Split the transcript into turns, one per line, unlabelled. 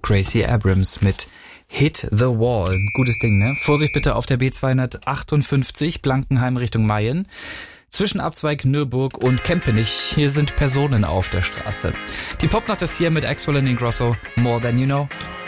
Gracie Abrams mit Hit the Wall. Gutes Ding, ne? Vorsicht bitte auf der B258, Blankenheim Richtung Mayen. Zwischenabzweig Nürburg und Kempenich. Hier sind Personen auf der Straße. Die Popnacht ist hier mit Axwell and Ingrosso. More Than You Know.